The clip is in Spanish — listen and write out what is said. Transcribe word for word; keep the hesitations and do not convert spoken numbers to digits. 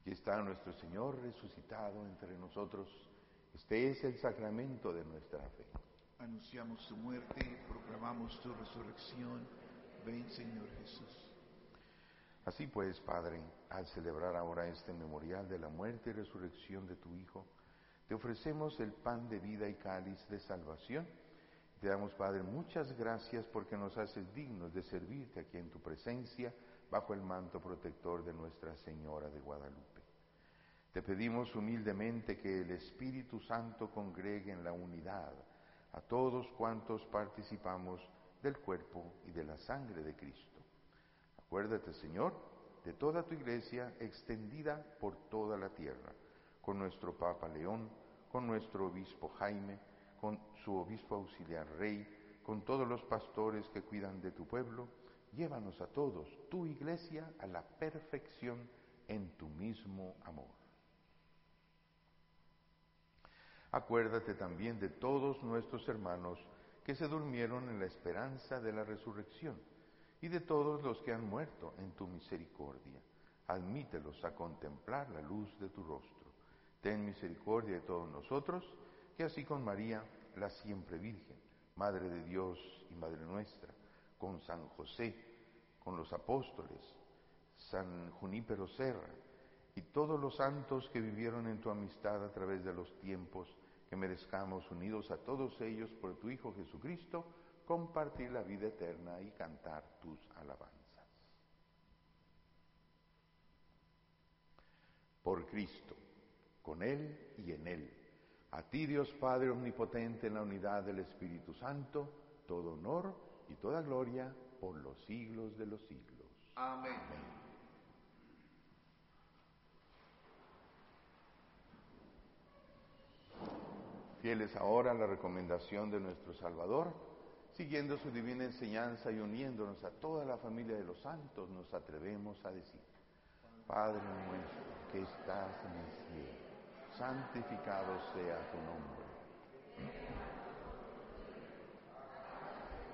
Aquí está nuestro Señor resucitado entre nosotros. Este es el sacramento de nuestra fe. Anunciamos tu muerte, proclamamos tu resurrección. Ven, Señor Jesús. Así pues, Padre, al celebrar ahora este memorial de la muerte y resurrección de tu Hijo, te ofrecemos el pan de vida y cáliz de salvación. Te damos, Padre, muchas gracias porque nos haces dignos de servirte aquí en tu presencia, bajo el manto protector de Nuestra Señora de Guadalupe. Te pedimos humildemente que el Espíritu Santo congregue en la unidad a todos cuantos participamos del cuerpo y de la sangre de Cristo. Acuérdate, Señor, de toda tu Iglesia extendida por toda la tierra, con nuestro Papa León, con nuestro Obispo Jaime, con su Obispo Auxiliar Rey, con todos los pastores que cuidan de tu pueblo. Llévanos a todos, tu Iglesia, a la perfección en tu mismo amor. Acuérdate también de todos nuestros hermanos que se durmieron en la esperanza de la resurrección, y de todos los que han muerto en tu misericordia. Admítelos a contemplar la luz de tu rostro. Ten misericordia de todos nosotros, que así con María, la siempre Virgen, Madre de Dios y Madre nuestra, con San José, con los apóstoles, San Junípero Serra, y todos los santos que vivieron en tu amistad a través de los tiempos, que merezcamos, unidos a todos ellos por tu Hijo Jesucristo, compartir la vida eterna y cantar tus alabanzas. Por Cristo, con Él y en Él, a ti, Dios Padre omnipotente, en la unidad del Espíritu Santo, todo honor y toda gloria por los siglos de los siglos. Amén. Amén. Fieles ahora a la recomendación de nuestro Salvador, siguiendo su divina enseñanza y uniéndonos a toda la familia de los santos, nos atrevemos a decir: Padre nuestro que estás en el cielo, santificado sea tu nombre.